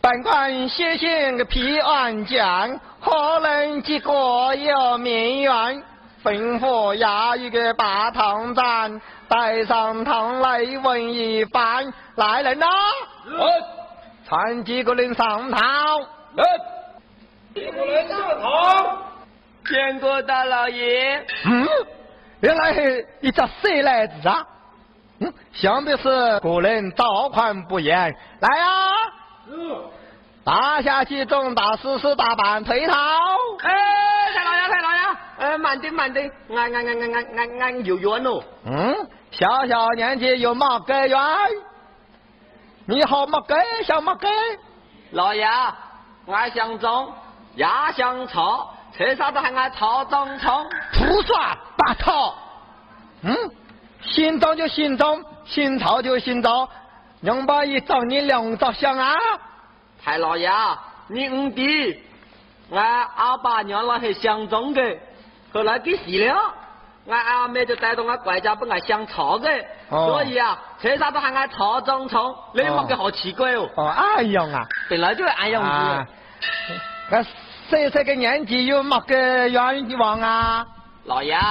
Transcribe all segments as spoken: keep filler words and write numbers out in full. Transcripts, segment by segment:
本官写信个批案讲，何人结果有名媛，吩咐衙役个把堂站，带上堂来问一番。来人呐！传几个人上堂。 几个人上堂。见过大老爷。 嗯，原来是一只谁来子啊？嗯，想必是个人造款不严。来呀、啊！ 嗯。 打下去，重打实施大板推逃。 哎，太老爷，太老爷，呃，慢点，慢点，俺俺俺俺俺俺俺有冤喽。 嗯，小小年纪有毛个冤？你好毛个，小毛个？ 老爷，俺想中，也想错，车啥子喊俺曹中冲？ 胡说八道！嗯，姓张就姓张，姓曹就姓赵，两把一找你两着想啊！ 太老爷，你唔对，俺阿爸娘老是相中的，后来给死了，俺阿妹就带动俺怪家不俺相错的，哦、所以啊，车啥子喊俺曹中冲，你冇个好奇怪哦。 哦，安阳啊， 本来就是安阳子。 那谁谁个年纪有冇个冤枉啊？ 老爷，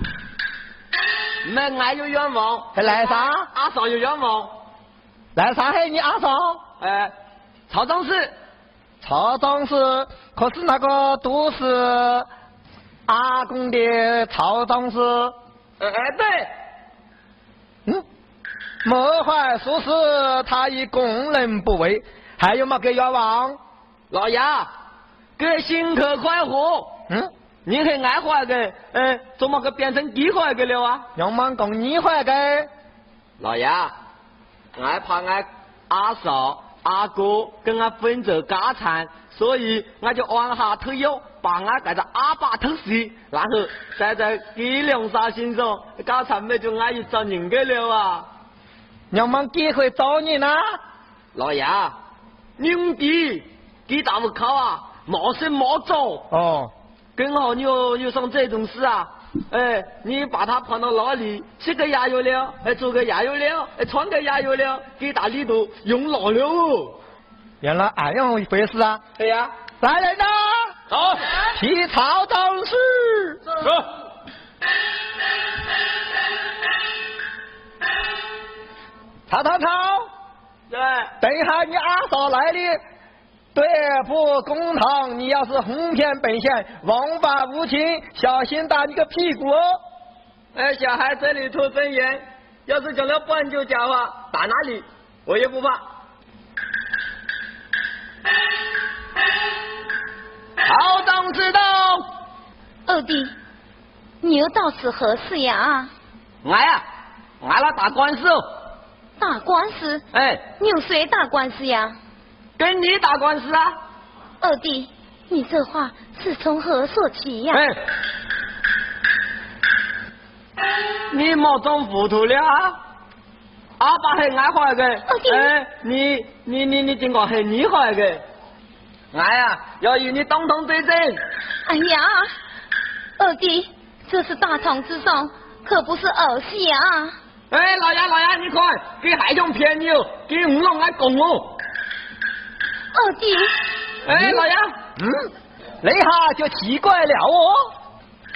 没俺有冤枉。 来啥？ 阿嫂有冤枉。 来啥？嘿，你阿嫂？ 哎。曹总是， 曹总是，可是那个都是阿公的曹总是。 哎哎对， 嗯，莫怀说是他以供人不为，还有么个冤枉？ 老爷，给新客快活。 嗯， 你很爱坏的，呃，怎么个变成地坏的了啊？ 用忙供你坏的。 老爷，俺怕俺阿嫂。阿哥跟俺分这家产，所以俺就往下退休，把俺盖着阿爸偷死，然后再在给两沙心上，家产没就俺一找人给了啊！ 娘们机会找你呢？ 老爷，兄弟，给大户口啊，毛生毛走哦， 刚好你有有上这种事啊。哎，你把他放到哪里？吃个牙油了，哎，做个牙油了，哎，穿个牙油了，给大里头用老了哦。 原来俺样一回事啊！ 对呀、啊， 来人呐！ 好， 提曹总是。 是。 曹曹曹。 对。 等一下，你阿嫂来的。对簿公堂，你要是哄骗本县，枉法无情，小心打你个屁股哦！ 哎，小孩这里吐真言，要是讲了半句假话，打哪里我也不怕。好当知道。 二弟，你又到此何事呀？ 俺呀，俺来打官司哦。 打官司？ 哎， 你有谁打官司呀？ 跟你打官司啊！ 二弟，你这话是从何说起呀？ 哎，你莫装糊涂了啊！阿爸很爱坏的， 二弟， 哎，你你你你尽管很厉害的，俺呀要与你当堂对证。 哎呀，二弟，这是大堂之上，可不是儿戏啊！ 哎，老爷老爷，你看，给还想骗你哦，给五龙来拱哦。 二弟， 哎，老杨， 嗯，这下就奇怪了哦。